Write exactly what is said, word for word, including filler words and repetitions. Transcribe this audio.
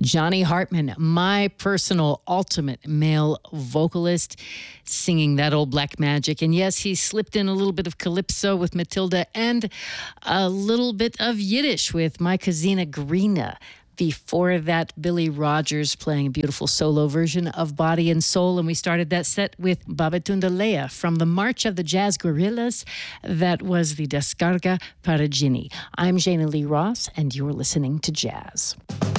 Johnny Hartman, my personal ultimate male vocalist, singing that old black magic. And yes, he slipped in a little bit of calypso with Matilda and a little bit of Yiddish with My Kazina Grina. Before that, Billy Rogers playing a beautiful solo version of Body and Soul. And we started that set with Babatunda Leia from the March of the Jazz Gorillas. That was the Descarga Paragini. I'm Jana Lee Ross, and you're listening to Jazz.